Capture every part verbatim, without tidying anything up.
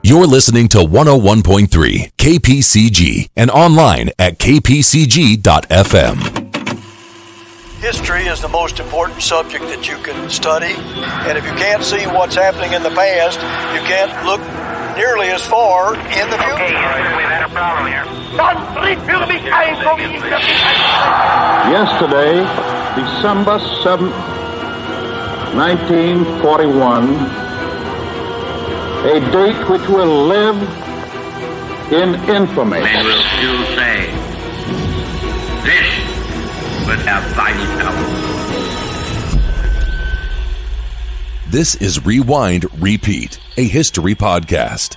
You're listening to one oh one point three K P C G and online at k p c g dot f m. History is the most important subject that you can study, and if you can't see what's happening in the past, you can't look nearly as far in the future. Okay, we've had a problem here. Yesterday, December seventh, nineteen forty-one, a date which will live in infamy. Men will still say, this will have vital power. This is Rewind, Repeat, a history podcast.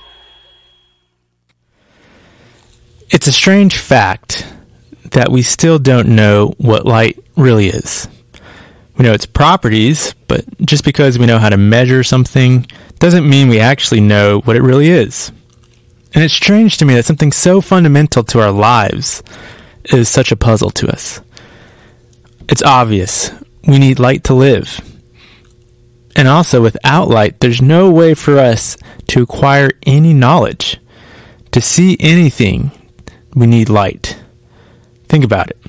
It's a strange fact that we still don't know what light really is. We know its properties, but just because we know how to measure something doesn't mean we actually know what it really is. And it's strange to me that something so fundamental to our lives is such a puzzle to us. It's obvious. We need light to live. And also, without light, there's no way for us to acquire any knowledge. To see anything, we need light. Think about it.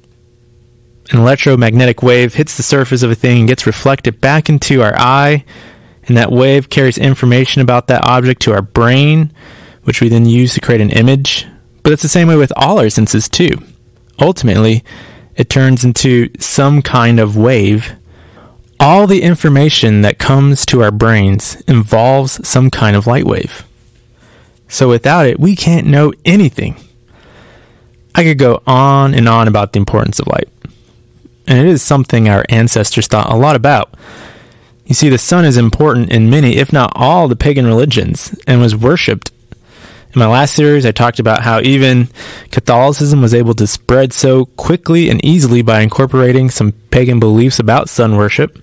An electromagnetic wave hits the surface of a thing and gets reflected back into our eye, and that wave carries information about that object to our brain, which we then use to create an image. But it's the same way with all our senses too. Ultimately, it turns into some kind of wave. All the information that comes to our brains involves some kind of light wave. So without it, we can't know anything. I could go on and on about the importance of light. And it is something our ancestors thought a lot about. You see, the sun is important in many, if not all, the pagan religions, and was worshipped. In my last series, I talked about how even Catholicism was able to spread so quickly and easily by incorporating some pagan beliefs about sun worship.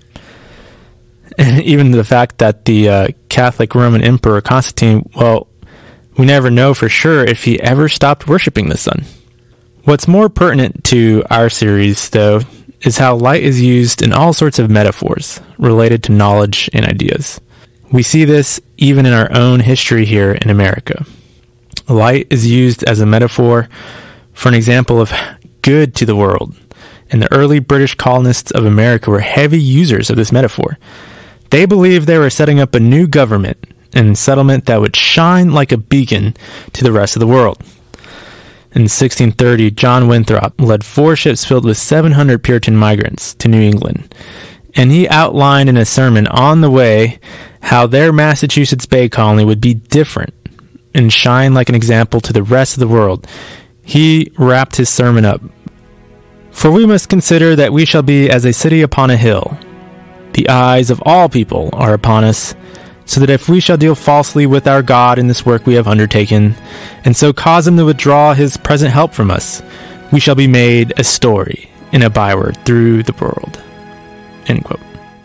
And even the fact that the uh, Catholic Roman Emperor Constantine, well, we never know for sure if he ever stopped worshiping the sun. What's more pertinent to our series, though, is how light is used in all sorts of metaphors related to knowledge and ideas. We see this even in our own history here in America. Light is used as a metaphor for an example of good to the world, and the early British colonists of America were heavy users of this metaphor. They believed they were setting up a new government and settlement that would shine like a beacon to the rest of the world. In sixteen thirty, John Winthrop led four ships filled with seven hundred Puritan migrants to New England, and he outlined in a sermon on the way how their Massachusetts Bay Colony would be different and shine like an example to the rest of the world. He wrapped his sermon up. For we must consider that we shall be as a city upon a hill. The eyes of all people are upon us, so that if we shall deal falsely with our God in this work we have undertaken, and so cause him to withdraw his present help from us, we shall be made a story and a byword through the world. End quote.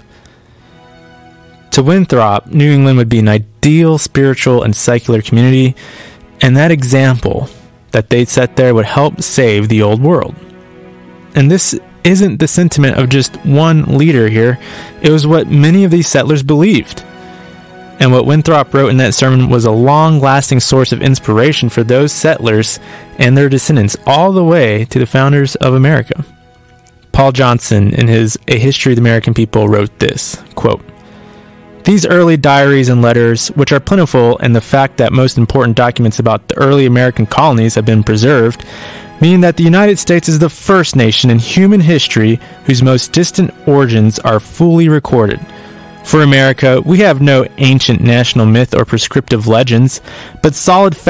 To Winthrop, New England would be an ideal spiritual and secular community, and that example that they'd set there would help save the old world. And this isn't the sentiment of just one leader here. It was what many of these settlers believed. And what Winthrop wrote in that sermon was a long-lasting source of inspiration for those settlers and their descendants all the way to the founders of America. Paul Johnson, in his A History of the American People, wrote this, quote, "These early diaries and letters, which are plentiful, and the fact that most important documents about the early American colonies have been preserved, mean that the United States is the first nation in human history whose most distant origins are fully recorded. For America, we have no ancient national myth or prescriptive legends, but solid